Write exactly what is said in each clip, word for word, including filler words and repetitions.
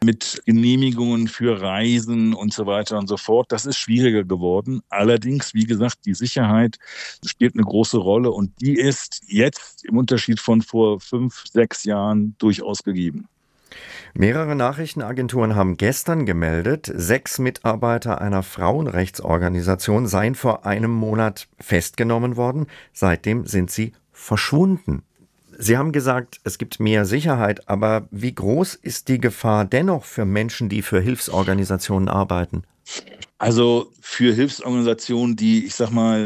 mit Genehmigungen für Reisen und so weiter und so fort. Das ist schwieriger geworden. Allerdings, wie gesagt, die Sicherheit spielt eine große Rolle und die ist jetzt im Unterschied von vor fünf, sechs Jahren durchaus gegeben. Mehrere Nachrichtenagenturen haben gestern gemeldet, sechs Mitarbeiter einer Frauenrechtsorganisation seien vor einem Monat festgenommen worden. Seitdem sind sie verschwunden. Sie haben gesagt, es gibt mehr Sicherheit, aber wie groß ist die Gefahr dennoch für Menschen, die für Hilfsorganisationen arbeiten? Also für Hilfsorganisationen, die, ich sag mal,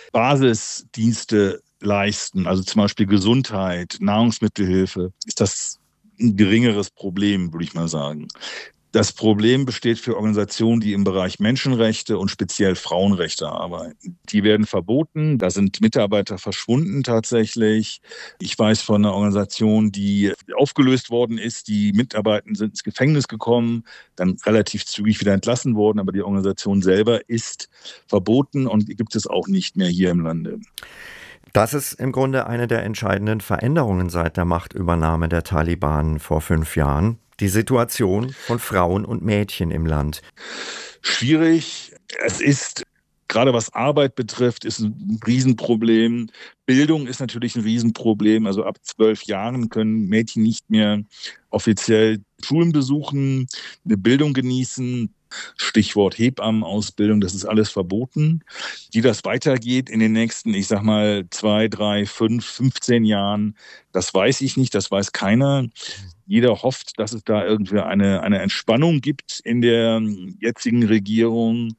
Basisdienste leisten, also zum Beispiel Gesundheit, Nahrungsmittelhilfe, ist das ein geringeres Problem, würde ich mal sagen. Das Problem besteht für Organisationen, die im Bereich Menschenrechte und speziell Frauenrechte arbeiten. Die werden verboten. Da sind Mitarbeiter verschwunden tatsächlich. Ich weiß von einer Organisation, die aufgelöst worden ist. Die Mitarbeiter sind ins Gefängnis gekommen, dann relativ zügig wieder entlassen worden. Aber die Organisation selber ist verboten und gibt es auch nicht mehr hier im Lande. Das ist im Grunde eine der entscheidenden Veränderungen seit der Machtübernahme der Taliban vor fünf Jahren. Die Situation von Frauen und Mädchen im Land. Schwierig. Es ist, gerade was Arbeit betrifft, ist ein Riesenproblem. Bildung ist natürlich ein Riesenproblem. Also ab zwölf Jahren können Mädchen nicht mehr offiziell Schulen besuchen, eine Bildung genießen. Stichwort Hebammenausbildung, das ist alles verboten. Wie das weitergeht in den nächsten, ich sag mal, zwei, drei, fünf, fünfzehn Jahren, das weiß ich nicht, das weiß keiner. Jeder hofft, dass es da irgendwie eine, eine Entspannung gibt in der jetzigen Regierung.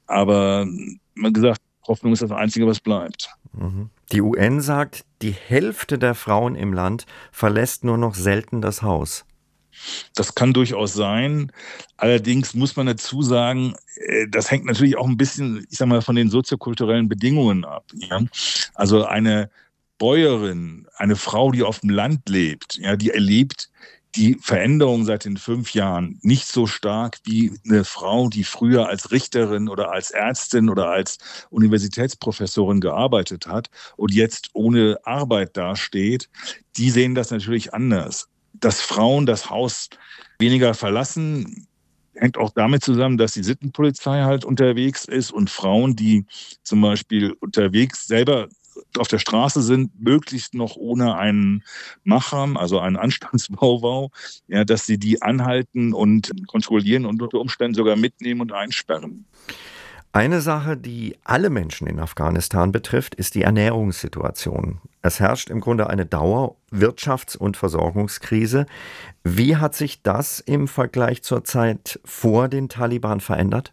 Aber wie gesagt, Hoffnung ist das Einzige, was bleibt. Die U N sagt, die Hälfte der Frauen im Land verlässt nur noch selten das Haus. Das kann durchaus sein. Allerdings muss man dazu sagen, das hängt natürlich auch ein bisschen, ich sag mal, von den soziokulturellen Bedingungen ab. Ja? Also eine Bäuerin, eine Frau, die auf dem Land lebt, ja, die erlebt die Veränderung seit den fünf Jahren nicht so stark wie eine Frau, die früher als Richterin oder als Ärztin oder als Universitätsprofessorin gearbeitet hat und jetzt ohne Arbeit dasteht. Die sehen das natürlich anders. Dass Frauen das Haus weniger verlassen, hängt auch damit zusammen, dass die Sittenpolizei halt unterwegs ist und Frauen, die zum Beispiel unterwegs selber auf der Straße sind, möglichst noch ohne einen Macham, also einen Anstandsbauwau, ja, dass sie die anhalten und kontrollieren und unter Umständen sogar mitnehmen und einsperren. Eine Sache, die alle Menschen in Afghanistan betrifft, ist die Ernährungssituation. Es herrscht im Grunde eine Dauer-, Wirtschafts- und Versorgungskrise. Wie hat sich das im Vergleich zur Zeit vor den Taliban verändert?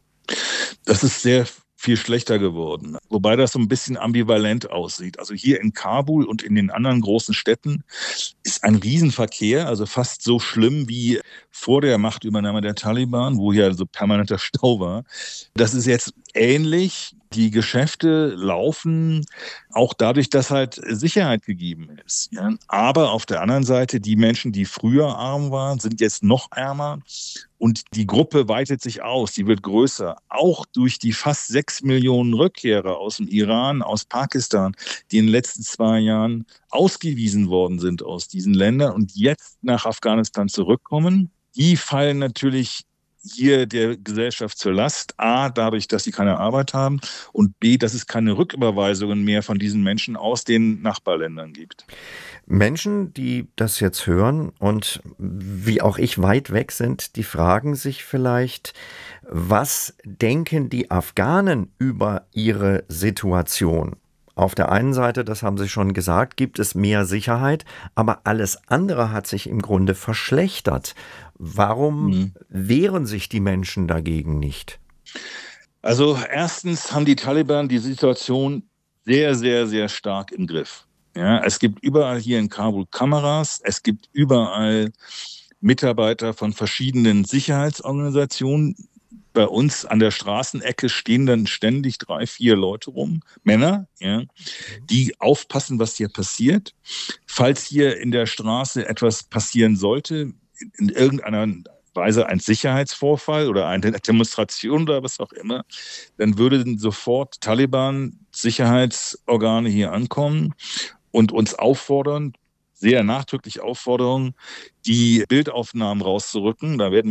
Das ist sehr viel schlechter geworden, wobei das so ein bisschen ambivalent aussieht. Also hier in Kabul und in den anderen großen Städten ist ein Riesenverkehr, also fast so schlimm wie vor der Machtübernahme der Taliban, wo hier also permanenter Stau war. Das ist jetzt ähnlich. Die Geschäfte laufen auch dadurch, dass halt Sicherheit gegeben ist. Ja. Aber auf der anderen Seite, die Menschen, die früher arm waren, sind jetzt noch ärmer. Und die Gruppe weitet sich aus, die wird größer. Auch durch die fast sechs Millionen Rückkehrer aus dem Iran, aus Pakistan, die in den letzten zwei Jahren ausgewiesen worden sind aus diesen Ländern und jetzt nach Afghanistan zurückkommen. Die fallen natürlich hier der Gesellschaft zur Last. A, dadurch, dass sie keine Arbeit haben und B, dass es keine Rücküberweisungen mehr von diesen Menschen aus den Nachbarländern gibt. Menschen, die das jetzt hören und wie auch ich weit weg sind, die fragen sich vielleicht, was denken die Afghanen über ihre Situation? Auf der einen Seite, das haben Sie schon gesagt, gibt es mehr Sicherheit, aber alles andere hat sich im Grunde verschlechtert. Warum mhm. wehren sich die Menschen dagegen nicht? Also erstens haben die Taliban die Situation sehr, sehr, sehr stark im Griff. Ja, es gibt überall hier in Kabul Kameras, es gibt überall Mitarbeiter von verschiedenen Sicherheitsorganisationen. Bei uns an der Straßenecke stehen dann ständig drei, vier Leute rum, Männer, ja, die aufpassen, was hier passiert. Falls hier in der Straße etwas passieren sollte, in irgendeiner Weise ein Sicherheitsvorfall oder eine Demonstration oder was auch immer, dann würden sofort Taliban-Sicherheitsorgane hier ankommen und uns auffordern, sehr nachdrücklich auffordern, die Bildaufnahmen rauszurücken. Da werden